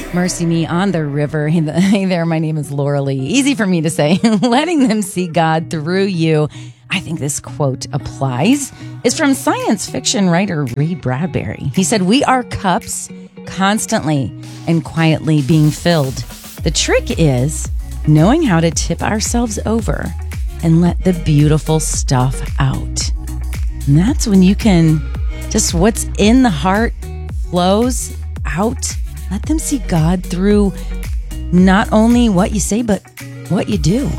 Mercy Me on the River. Hey there, my name is Laura Lee. Easy for me to say. Letting them see God through you. I think this quote applies. It's from science fiction writer Ray Bradbury. He said, "We are cups constantly and quietly being filled. The trick is knowing how to tip ourselves over and let the beautiful stuff out." And that's when you can just what's in the heart flows out. Let them see God through not only what you say, but what you do.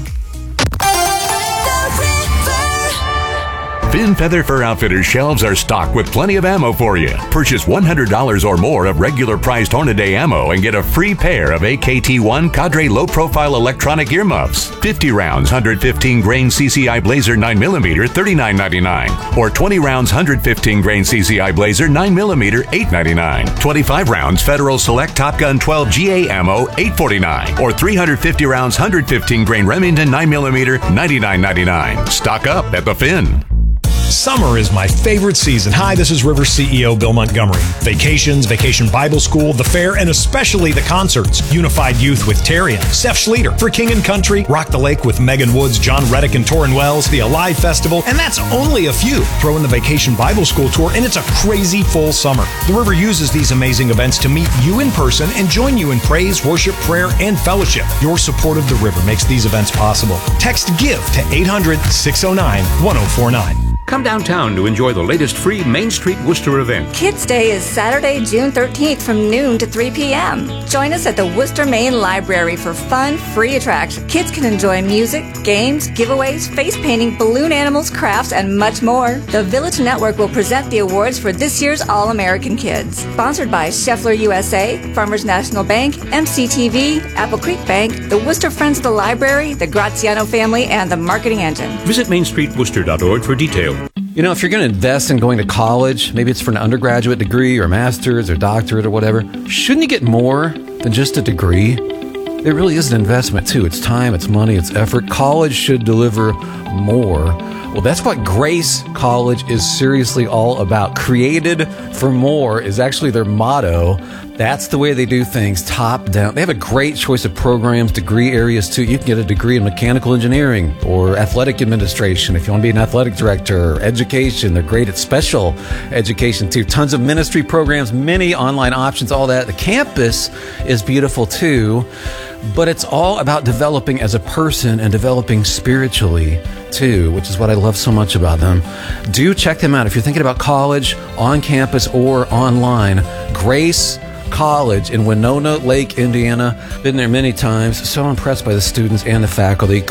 Finn Feather Fur Outfitters shelves are stocked with plenty of ammo for you. Purchase $100 or more of regular priced Hornady ammo and get a free pair of AKT-1 Cadre low-profile electronic earmuffs. 50 rounds, 115 grain CCI Blazer 9mm, $39.99. Or 20 rounds, 115 grain CCI Blazer 9mm, $8.99. 25 rounds Federal Select Top Gun 12 GA ammo, $8.49. Or 350 rounds, 115 grain Remington 9mm, $99.99. Stock up at the Finn. Summer is my favorite season. Hi, this is River CEO Bill Montgomery. Vacations, Vacation Bible School, the fair, and especially the concerts. Unified Youth with Terry and Steph Schlueter. For King and Country, Rock the Lake with Megan Woods, John Reddick, and Torrin Wells. The Alive Festival, and that's only a few. Throw in the Vacation Bible School Tour, and it's a crazy full summer. The River uses these amazing events to meet you in person and join you in praise, worship, prayer, and fellowship. Your support of the River makes these events possible. Text GIVE to 800-609-1049. Come downtown to enjoy the latest free Main Street Worcester event. Kids Day is Saturday, June 13th from noon to 3 p.m. Join us at the Worcester Main Library for fun, free attractions. Kids can enjoy music, games, giveaways, face painting, balloon animals, crafts, and much more. The Village Network will present the awards for this year's All-American Kids. Sponsored by Scheffler USA, Farmers National Bank, MCTV, Apple Creek Bank, the Worcester Friends of the Library, the Graziano family, and the Marketing Engine. Visit mainstreetworcester.org for details. You know, if you're going to invest in going to college, maybe it's for an undergraduate degree or master's or doctorate or whatever, shouldn't you get more than just a degree? It really is an investment, too. It's time, it's money, it's effort. College should deliver more. Well, that's what Grace College is seriously all about. Created for more is actually their motto. That's the way they do things, top down. They have a great choice of programs, degree areas, too. You can get a degree in mechanical engineering or athletic administration if you want to be an athletic director, or education. They're great at special education, too. Tons of ministry programs, many online options, all that. The campus is beautiful, too. But it's all about developing as a person and developing spiritually, too, which is what I love so much about them. Do check them out. If you're thinking about college, on campus, or online, Grace College in Winona Lake, Indiana. Been there many times. So impressed by the students and the faculty.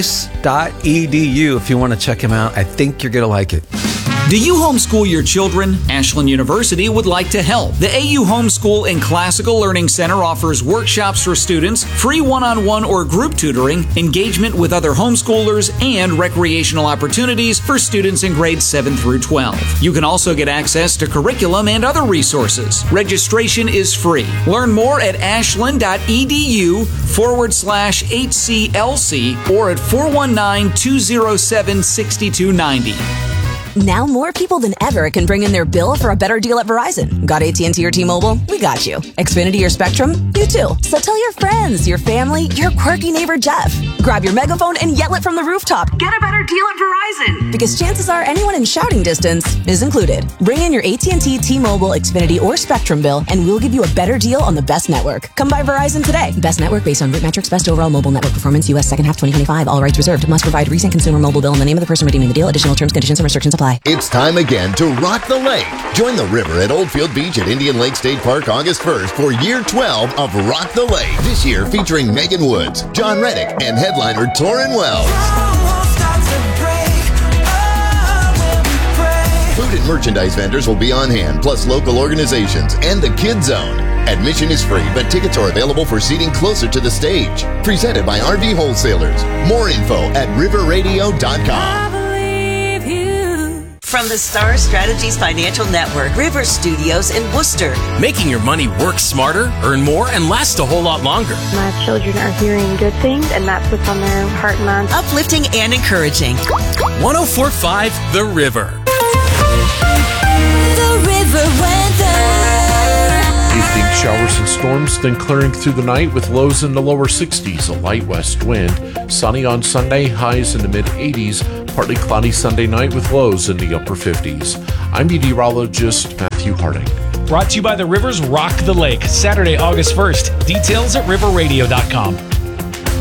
Grace.edu if you want to check them out. I think you're going to like it. Do you homeschool your children? Ashland University would like to help. The AU Homeschool and Classical Learning Center offers workshops for students, free one-on-one or group tutoring, engagement with other homeschoolers, and recreational opportunities for students in grades 7 through 12. You can also get access to curriculum and other resources. Registration is free. Learn more at ashland.edu/HCLC or at 419-207-6290. Now more people than ever can bring in their bill for a better deal at Verizon. Got AT&T or T-Mobile? We got you. Xfinity or Spectrum? You too. So tell your friends, your family, your quirky neighbor Jeff. Grab your megaphone and yell it from the rooftop. Get a better deal at Verizon. Because chances are anyone in shouting distance is included. Bring in your AT&T, T-Mobile, Xfinity, or Spectrum bill and we'll give you a better deal on the best network. Come by Verizon today. Best network based on root metrics, best overall mobile network performance, U.S. second half 2025. All rights reserved. Must provide recent consumer mobile bill and the name of the person redeeming the deal. Additional terms, conditions, and restrictions apply. It's time again to rock the lake. Join the river at Oldfield Beach at Indian Lake State Park August 1st for year 12 of Rock the Lake. This year featuring Megan Woods, John Reddick, and headliner Torrin Wells. Food and merchandise vendors will be on hand, plus local organizations and the Kids Zone. Admission is free, but tickets are available for seating closer to the stage. Presented by RV Wholesalers. More info at riverradio.com. From the Star Strategies Financial Network, River Studios in Worcester. Making your money work smarter, earn more, and last a whole lot longer. My children are hearing good things, and that's what's on their heart and mind. Uplifting and encouraging. 104.5 The River. The River Weather. Listening Showers and storms, then clearing through the night with lows in the lower 60s, a light west wind. Sunny on Sunday, highs in the mid-80s. Partly cloudy Sunday night with lows in the upper 50s. I'm meteorologist Matthew Harding. Brought to you by the Rivers Rock the Lake, Saturday, August 1st. Details at riverradio.com.